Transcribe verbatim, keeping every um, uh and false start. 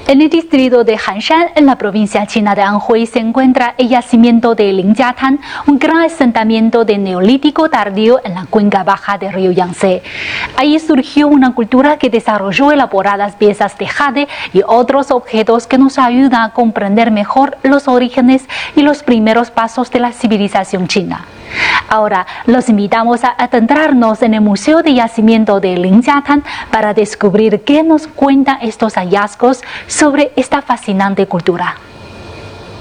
En el distrito de Hanshan, en la provincia china de Anhui, se encuentra el yacimiento de Lingjiatán, un gran asentamiento de neolítico tardío en la cuenca baja del río Yangtze. Allí surgió una cultura que desarrolló elaboradas piezas de jade y otros objetos que nos ayudan a comprender mejor los orígenes y los primeros pasos de la civilización china. Ahora los invitamos a adentrarnos en el Museo de Yacimiento de Lingjiatán para descubrir qué nos cuentan estos hallazgos sobre esta fascinante cultura.